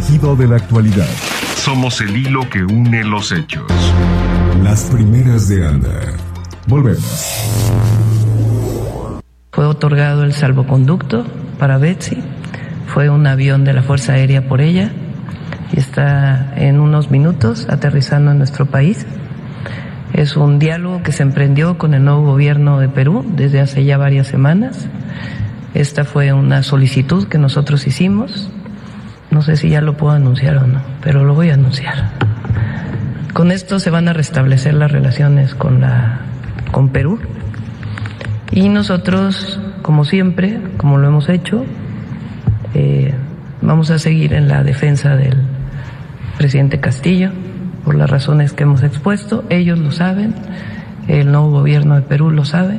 tejido de la actualidad. Somos el hilo que une los hechos. Las primeras de Anda. Volvemos. Fue otorgado el salvoconducto para Betsy. Fue un avión de la Fuerza Aérea por ella y está en unos minutos aterrizando en nuestro país. Es un diálogo que se emprendió con el nuevo gobierno de Perú desde hace ya varias semanas. Esta fue una solicitud que nosotros hicimos. No sé si ya lo puedo anunciar o no, pero lo voy a anunciar. Con esto se van a restablecer las relaciones con Perú. Y nosotros, como siempre, como lo hemos hecho, vamos a seguir en la defensa del presidente Castillo, por las razones que hemos expuesto. Ellos lo saben, el nuevo gobierno de Perú lo sabe,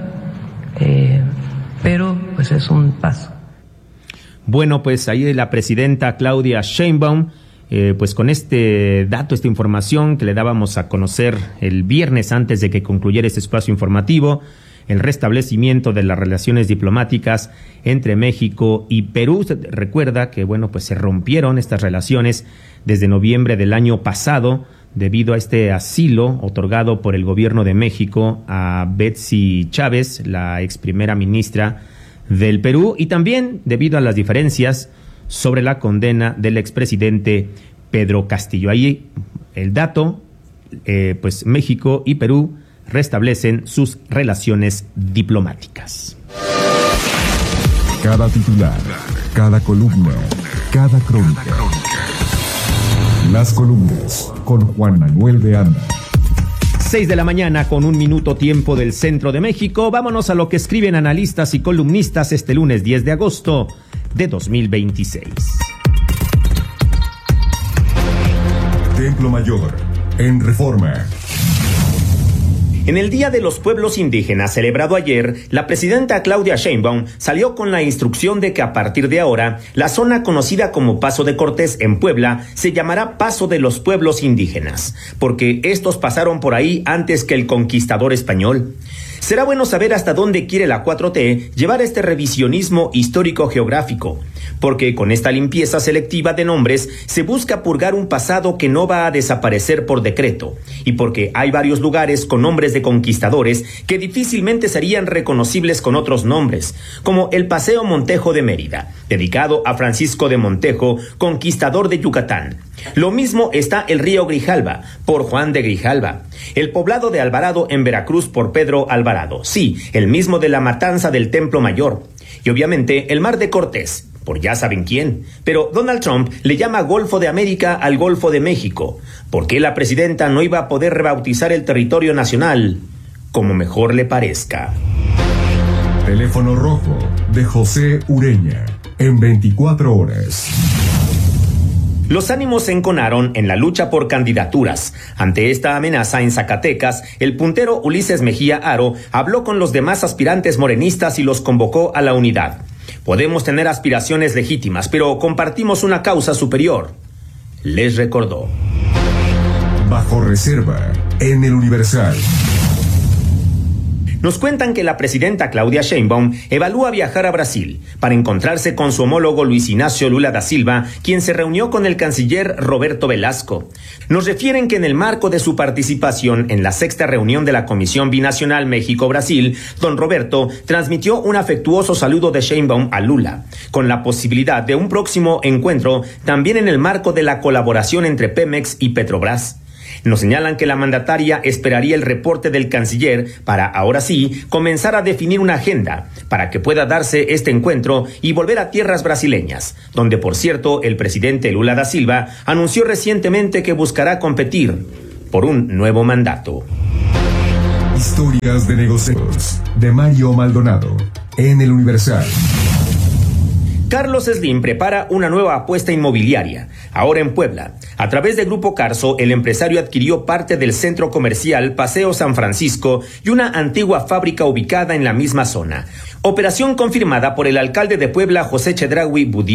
pero pues es un paso. Bueno, pues ahí la presidenta Claudia Sheinbaum, pues con este dato, esta información que le dábamos a conocer el viernes antes de que concluyera este espacio informativo, el restablecimiento de las relaciones diplomáticas entre México y Perú. Usted recuerda que, bueno, pues se rompieron estas relaciones desde noviembre del año pasado debido a este asilo otorgado por el gobierno de México a Betsy Chávez, la ex primera ministra del Perú, y también debido a las diferencias sobre la condena del expresidente Pedro Castillo. Ahí el dato, pues México y Perú restablecen sus relaciones diplomáticas. Cada titular, cada columna, cada crónica. Las columnas con Juan Manuel de Anda. 6 de la mañana con 1 minuto tiempo del centro de México. Vámonos a lo que escriben analistas y columnistas este lunes 10 de agosto de 2026. Templo Mayor, en Reforma. En el Día de los Pueblos Indígenas celebrado ayer, la presidenta Claudia Sheinbaum salió con la instrucción de que a partir de ahora, la zona conocida como Paso de Cortés en Puebla se llamará Paso de los Pueblos Indígenas, porque estos pasaron por ahí antes que el conquistador español. Será bueno saber hasta dónde quiere la 4T llevar este revisionismo histórico-geográfico, porque con esta limpieza selectiva de nombres se busca purgar un pasado que no va a desaparecer por decreto, y porque hay varios lugares con nombres de conquistadores que difícilmente serían reconocibles con otros nombres, como el Paseo Montejo de Mérida, dedicado a Francisco de Montejo, conquistador de Yucatán. Lo mismo está el río Grijalva, por Juan de Grijalva, el poblado de Alvarado en Veracruz por Pedro Alvarado, sí, el mismo de la matanza del Templo Mayor, y obviamente el Mar de Cortés, por ya saben quién. Pero Donald Trump le llama Golfo de América al Golfo de México. ¿Por qué la presidenta no iba a poder rebautizar el territorio nacional como mejor le parezca? Teléfono rojo de José Ureña, en 24 horas. Los ánimos se enconaron en la lucha por candidaturas. Ante esta amenaza en Zacatecas, el puntero Ulises Mejía Aro habló con los demás aspirantes morenistas y los convocó a la unidad. Podemos tener aspiraciones legítimas, pero compartimos una causa superior, les recordó. Bajo reserva, en el Universal. Nos cuentan que la presidenta Claudia Sheinbaum evalúa viajar a Brasil para encontrarse con su homólogo Luis Ignacio Lula da Silva, quien se reunió con el canciller Roberto Velasco. Nos refieren que en el marco de su participación en la 6ª reunión de la Comisión Binacional México-Brasil, don Roberto transmitió un afectuoso saludo de Sheinbaum a Lula, con la posibilidad de un próximo encuentro también en el marco de la colaboración entre Pemex y Petrobras. Nos señalan que la mandataria esperaría el reporte del canciller para, ahora sí, comenzar a definir una agenda para que pueda darse este encuentro y volver a tierras brasileñas, donde, por cierto, el presidente Lula da Silva anunció recientemente que buscará competir por un nuevo mandato. Historias de negocios de Mario Maldonado, en el Universal. Carlos Slim prepara una nueva apuesta inmobiliaria, ahora en Puebla. A través de Grupo Carso, el empresario adquirió parte del centro comercial Paseo San Francisco y una antigua fábrica ubicada en la misma zona. Operación confirmada por el alcalde de Puebla, José Chedraui Budib.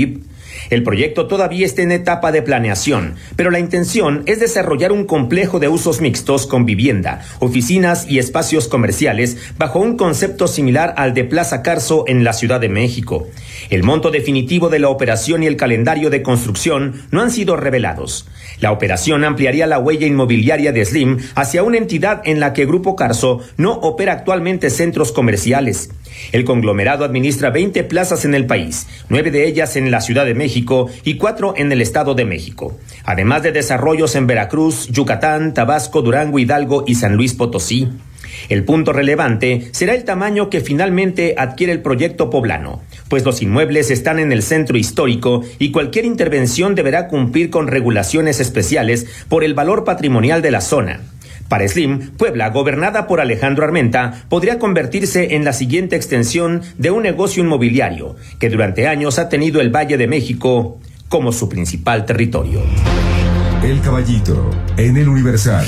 El proyecto todavía está en etapa de planeación, pero la intención es desarrollar un complejo de usos mixtos con vivienda, oficinas y espacios comerciales bajo un concepto similar al de Plaza Carso en la Ciudad de México. El monto definitivo de la operación y el calendario de construcción no han sido revelados. La operación ampliaría la huella inmobiliaria de Slim hacia una entidad en la que Grupo Carso no opera actualmente centros comerciales. El conglomerado administra 20 plazas en el país, 9 de ellas en la Ciudad de México y 4 en el Estado de México, además de desarrollos en Veracruz, Yucatán, Tabasco, Durango, Hidalgo y San Luis Potosí. El punto relevante será el tamaño que finalmente adquiere el proyecto poblano, pues los inmuebles están en el centro histórico y cualquier intervención deberá cumplir con regulaciones especiales por el valor patrimonial de la zona. Para Slim, Puebla, gobernada por Alejandro Armenta, podría convertirse en la siguiente extensión de un negocio inmobiliario que durante años ha tenido el Valle de México como su principal territorio. El Caballito, en el Universal.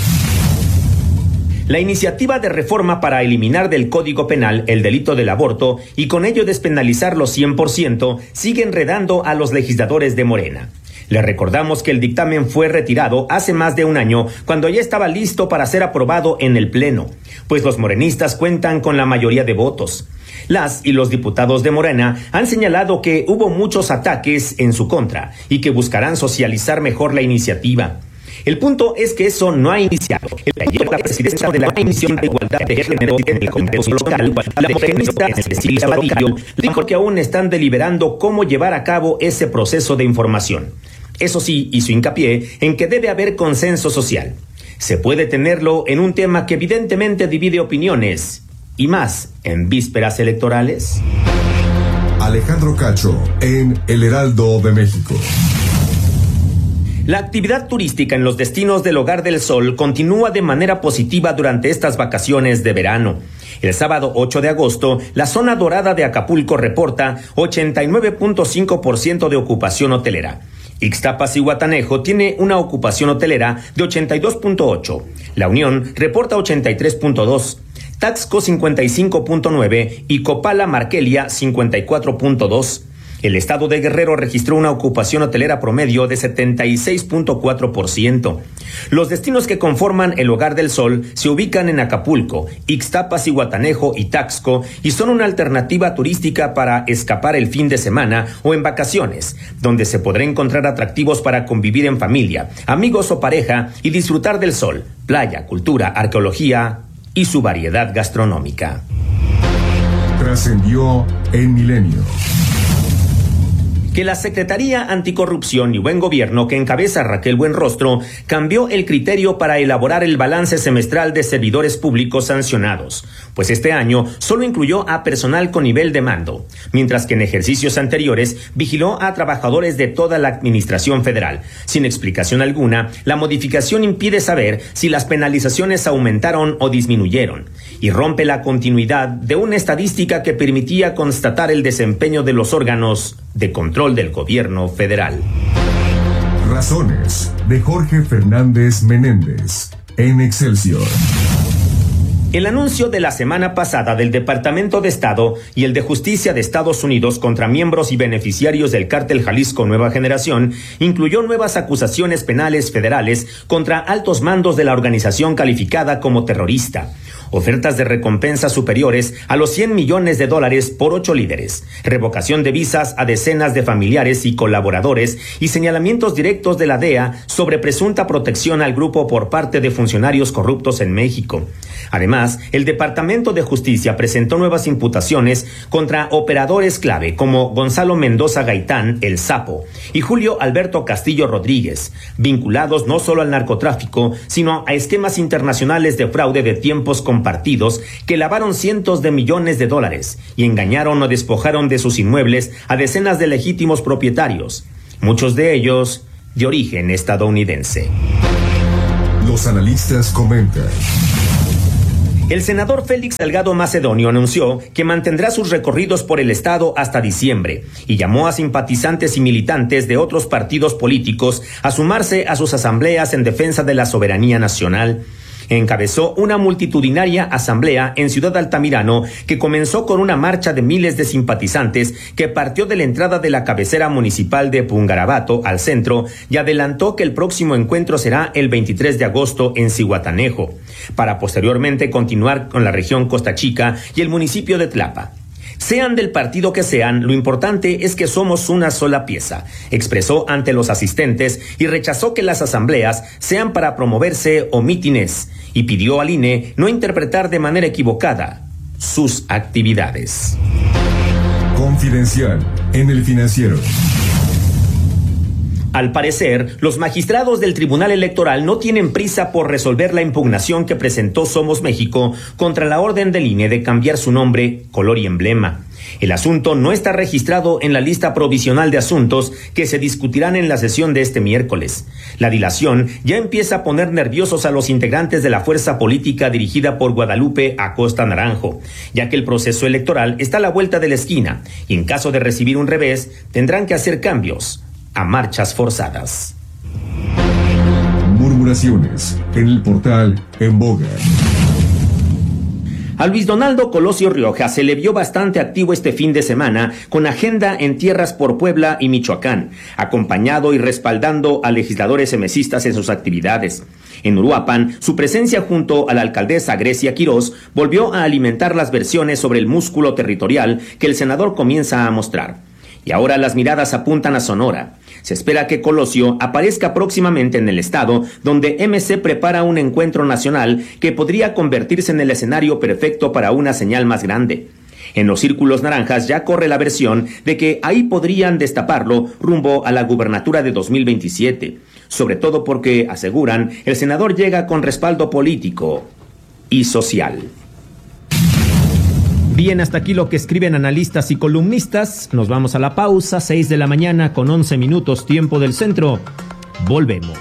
La iniciativa de reforma para eliminar del Código Penal el delito del aborto y con ello despenalizarlo 100% sigue enredando a los legisladores de Morena. Le recordamos que el dictamen fue retirado hace más de un año, cuando ya estaba listo para ser aprobado en el Pleno, pues los morenistas cuentan con la mayoría de votos. Las y los diputados de Morena han señalado que hubo muchos ataques en su contra y que buscarán socializar mejor la iniciativa. El punto es que eso no ha iniciado. La presidenta de la Comisión de Igualdad de Género en el Congreso local, la morenista Cecilia Vadillo, dijo que aún están deliberando cómo llevar a cabo ese proceso de información. Eso sí, hizo hincapié en que debe haber consenso social. Se puede tenerlo en un tema que evidentemente divide opiniones, y más en vísperas electorales. Alejandro Cacho, en El Heraldo de México. La actividad turística en los destinos del Hogar del Sol continúa de manera positiva durante estas vacaciones de verano. El sábado 8 de agosto, la zona dorada de Acapulco reporta 89.5% de ocupación hotelera. Ixtapas y Guatanejo tiene una ocupación hotelera de 82.8%. La Unión reporta 83.2%. Taxco 55.9% y Copala Marquelia 54.2%. El estado de Guerrero registró una ocupación hotelera promedio de 76.4%. Los destinos que conforman el Hogar del Sol se ubican en Acapulco, Ixtapas y Guatanejo y Taxco y son una alternativa turística para escapar el fin de semana o en vacaciones, donde se podrá encontrar atractivos para convivir en familia, amigos o pareja y disfrutar del sol, playa, cultura, arqueología y su variedad gastronómica. Trascendió en Milenio. Que la Secretaría Anticorrupción y Buen Gobierno que encabeza Raquel Buenrostro cambió el criterio para elaborar el balance semestral de servidores públicos sancionados, pues este año solo incluyó a personal con nivel de mando, mientras que en ejercicios anteriores vigiló a trabajadores de toda la administración federal. Sin explicación alguna, la modificación impide saber si las penalizaciones aumentaron o disminuyeron, y rompe la continuidad de una estadística que permitía constatar el desempeño de los órganos de control del gobierno federal. Razones, de Jorge Fernández Menéndez, en Excelsior. El anuncio de la semana pasada del Departamento de Estado y el de Justicia de Estados Unidos contra miembros y beneficiarios del Cártel Jalisco Nueva Generación incluyó nuevas acusaciones penales federales contra altos mandos de la organización calificada como terrorista, ofertas de recompensa superiores a los $100 millones por 8 líderes, revocación de visas a decenas de familiares y colaboradores y señalamientos directos de la DEA sobre presunta protección al grupo por parte de funcionarios corruptos en México. Además, el Departamento de Justicia presentó nuevas imputaciones contra operadores clave como Gonzalo Mendoza Gaitán, el Sapo, y Julio Alberto Castillo Rodríguez, vinculados no solo al narcotráfico, sino a esquemas internacionales de fraude de tiempos compartidos que lavaron cientos de millones de dólares y engañaron o despojaron de sus inmuebles a decenas de legítimos propietarios, muchos de ellos de origen estadounidense. Los analistas comentan. El senador Félix Salgado Macedonio anunció que mantendrá sus recorridos por el estado hasta diciembre y llamó a simpatizantes y militantes de otros partidos políticos a sumarse a sus asambleas en defensa de la soberanía nacional. encabezó una multitudinaria asamblea en Ciudad Altamirano que comenzó con una marcha de miles de simpatizantes que partió de la entrada de la cabecera municipal de Pungarabato al centro y adelantó que el próximo encuentro será el 23 de agosto en Zihuatanejo, para posteriormente continuar con la región Costa Chica y el municipio de Tlapa. Sean del partido que sean, lo importante es que somos una sola pieza, expresó ante los asistentes y rechazó que las asambleas sean para promoverse o mítines y pidió al INE no interpretar de manera equivocada sus actividades. Confidencial en El Financiero. Al parecer, los magistrados del Tribunal Electoral no tienen prisa por resolver la impugnación que presentó Somos México contra la orden del INE de cambiar su nombre, color y emblema. El asunto no está registrado en la lista provisional de asuntos que se discutirán en la sesión de este miércoles. La dilación ya empieza a poner nerviosos a los integrantes de la fuerza política dirigida por Guadalupe Acosta Naranjo, ya que el proceso electoral está a la vuelta de la esquina y en caso de recibir un revés tendrán que hacer cambios a marchas forzadas. Murmuraciones en el portal En Boga. A Luis Donaldo Colosio Rioja se le vio bastante activo este fin de semana con agenda en tierras por Puebla y Michoacán, acompañado y respaldando a legisladores emesistas en sus actividades. En Uruapan, su presencia junto a la alcaldesa Grecia Quirós volvió a alimentar las versiones sobre el músculo territorial que el senador comienza a mostrar. Y ahora las miradas apuntan a Sonora. Se espera que Colosio aparezca próximamente en el estado, donde MC prepara un encuentro nacional que podría convertirse en el escenario perfecto para una señal más grande. En los círculos naranjas ya corre la versión de que ahí podrían destaparlo rumbo a la gubernatura de 2027, sobre todo porque, aseguran, el senador llega con respaldo político y social. Bien, hasta aquí lo que escriben analistas y columnistas. Nos vamos a la pausa, 6 de la mañana con 11 minutos, tiempo del centro. Volvemos.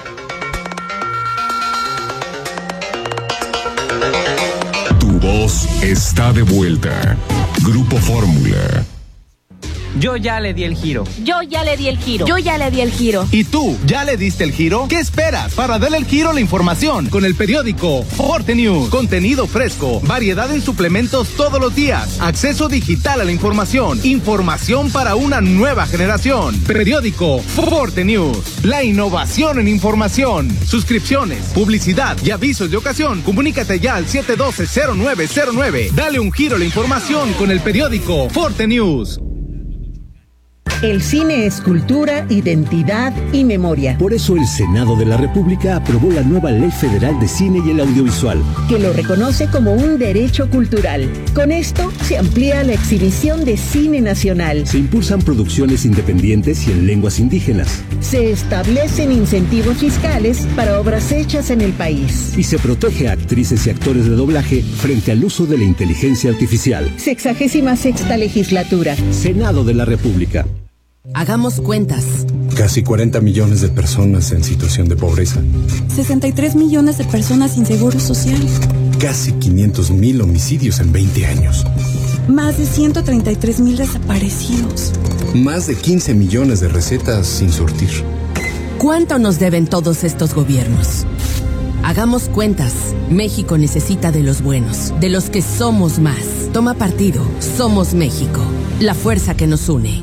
Tu voz está de vuelta. Grupo Fórmula. Yo ya le di el giro. Yo ya le di el giro. Yo ya le di el giro. ¿Y tú, ya le diste el giro? ¿Qué esperas para darle el giro a la información? Con el periódico Forte News. Contenido fresco, variedad en suplementos todos los días, acceso digital a la información, información para una nueva generación. Periódico Forte News. La innovación en información. Suscripciones, publicidad y avisos de ocasión. Comunícate ya al 712-0909. Dale un giro a la información con el periódico Forte News. El cine es cultura, identidad y memoria. Por eso el Senado de la República aprobó la nueva Ley Federal de Cine y el Audiovisual, que lo reconoce como un derecho cultural. Con esto se amplía la exhibición de cine nacional. Se impulsan producciones independientes y en lenguas indígenas. Se establecen incentivos fiscales para obras hechas en el país. Y se protege a actrices y actores de doblaje frente al uso de la inteligencia artificial. 66ª legislatura. Senado de la República. Hagamos cuentas. Casi 40 millones de personas en situación de pobreza. 63 millones de personas sin seguro social. Casi 500,000 homicidios en 20 años. Más de 133,000 desaparecidos. Más de 15 millones de recetas sin surtir. ¿Cuánto nos deben todos estos gobiernos? Hagamos cuentas. México necesita de los buenos, de los que somos más. Toma partido. Somos México. La fuerza que nos une.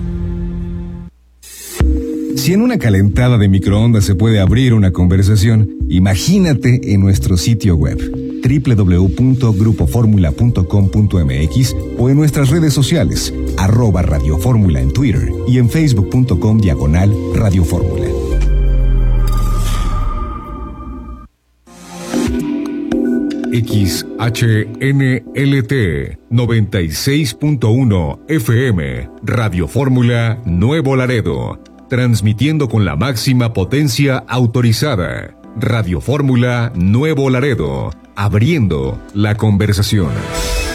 Si en una calentada de microondas se puede abrir una conversación, imagínate en nuestro sitio web www.grupoformula.com.mx o en nuestras redes sociales @Radio Fórmula en Twitter y en facebook.com/Radio Fórmula. XHNLT 96.1 FM Radio Fórmula Nuevo Laredo, transmitiendo con la máxima potencia autorizada. Radio Fórmula Nuevo Laredo, abriendo la conversación.